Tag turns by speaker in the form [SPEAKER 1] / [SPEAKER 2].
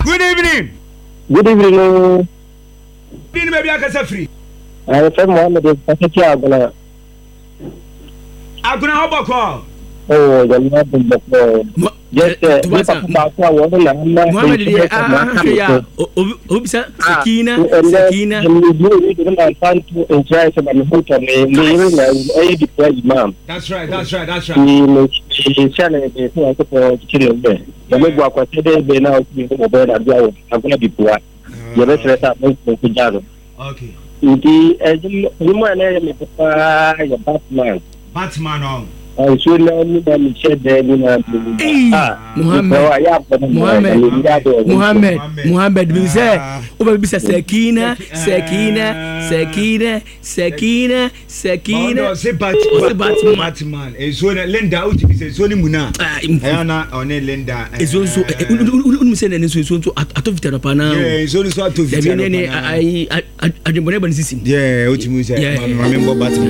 [SPEAKER 1] Good evening.
[SPEAKER 2] Good evening.
[SPEAKER 1] Dini baby akasa free.
[SPEAKER 2] I am Mohammed Pasaki Aguna.
[SPEAKER 1] Aguna oboko.
[SPEAKER 2] Oh, the love of the Yes,
[SPEAKER 3] Mohammed ya obisa Sakina
[SPEAKER 1] That's right. Batman on.
[SPEAKER 2] So now me and said there
[SPEAKER 3] Muhammad bin say o be Sakina
[SPEAKER 1] say Batman so Linda o ti say so ni muna na on Linda
[SPEAKER 3] so unu say na so atofita pa na
[SPEAKER 1] so atofita
[SPEAKER 3] ai adembone ban sisi
[SPEAKER 1] o ti mu say remember Batman